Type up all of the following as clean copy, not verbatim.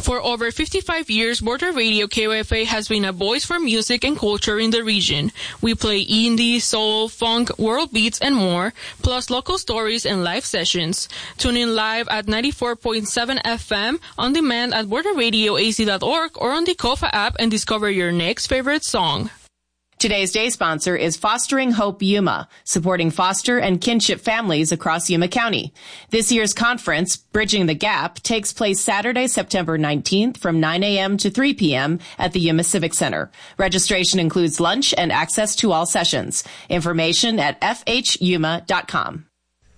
For over 55 years, Border Radio KOFA has been a voice for music and culture in the region. We play indie, soul, funk, world beats, and more, plus local stories and live sessions. Tune in live at 94.7 FM, on demand at borderradioaz.org or on the KOFA app and discover your next favorite song. Today's day sponsor is Fostering Hope Yuma, supporting foster and kinship families across Yuma County. This year's conference, Bridging the Gap, takes place Saturday, September 19th from 9 a.m. to 3 p.m. at the Yuma Civic Center. Registration includes lunch and access to all sessions. Information at fhyuma.com.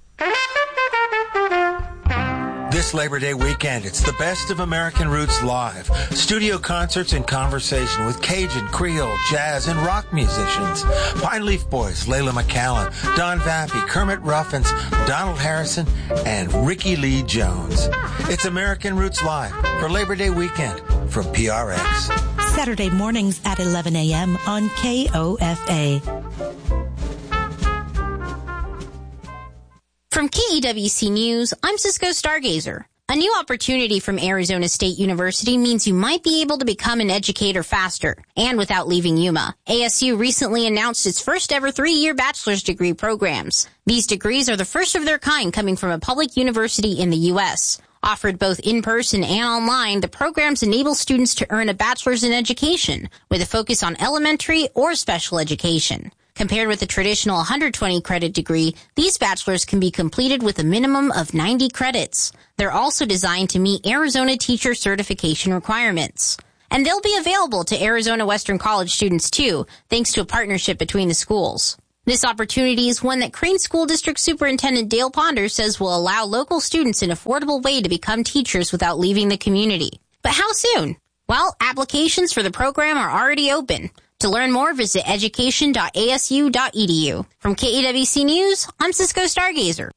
This Labor Day weekend, it's the Best of American Roots Live. Studio concerts and conversation with Cajun, Creole, jazz, and rock musicians. Pine Leaf Boys, Layla McCallan, Don Vappy, Kermit Ruffins, Donald Harrison, and Ricky Lee Jones. It's American Roots Live for Labor Day weekend from PRX. Saturday mornings at 11 a.m. on KOFA. From KEWC News, I'm Cisco Stargazer. A new opportunity from Arizona State University means you might be able to become an educator faster and without leaving Yuma. ASU recently announced its first ever 3-year bachelor's degree programs. These degrees are the first of their kind coming from a public university in the U.S. Offered both in person and online, the programs enable students to earn a bachelor's in education with a focus on elementary or special education. Compared with the traditional 120 credit degree, these bachelors can be completed with a minimum of 90 credits. They're also designed to meet Arizona teacher certification requirements. And they'll be available to Arizona Western College students too, thanks to a partnership between the schools. This opportunity is one that Crane School District Superintendent Dale Ponder says will allow local students an affordable way to become teachers without leaving the community. But how soon? Well, applications for the program are already open. To learn more, visit education.asu.edu. From KEWC News, I'm Cisco Stargazer.